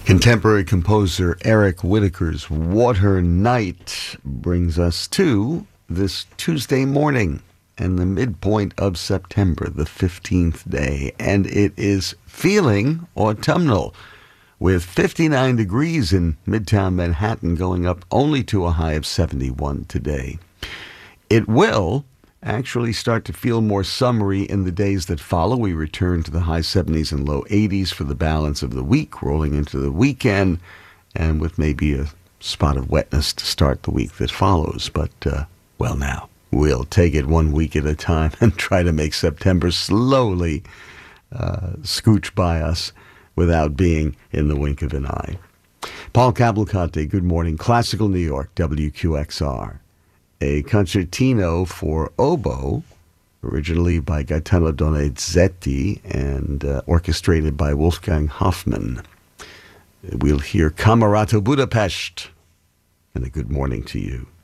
Contemporary composer Eric Whitacre's Water Night brings us to this Tuesday morning and the midpoint of September, the 15th day, and it is feeling autumnal with 59 degrees in Midtown Manhattan, going up only to a high of 71 today. It will actually start to feel more summery in the days that follow. We return to the high 70s and low 80s for the balance of the week, rolling into the weekend, and with maybe a spot of wetness to start the week that follows. But, now, we'll take it one week at a time and try to make September slowly scooch by us without being in the wink of an eye. Paul Cavalcante, good morning. Classical New York, WQXR. A concertino for oboe, originally by Gaetano Donizetti and orchestrated by Wolfgang Hoffmann. We'll hear Camerata Budapest, and a good morning to you.